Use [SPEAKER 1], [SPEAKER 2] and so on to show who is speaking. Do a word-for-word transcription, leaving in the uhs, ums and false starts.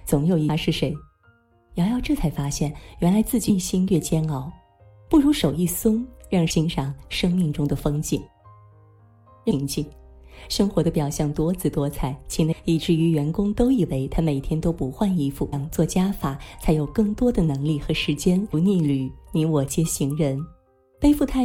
[SPEAKER 1] 总有一他是谁。瑶瑶这才发现，原来自己心越煎熬，不如手一松，让欣赏生命中的风景。平静，生活的表象多姿多彩，其内以至于员工都以为他每天都不换衣服，做加法才有更多的能力和时间。不逆旅，你我皆行人，背负太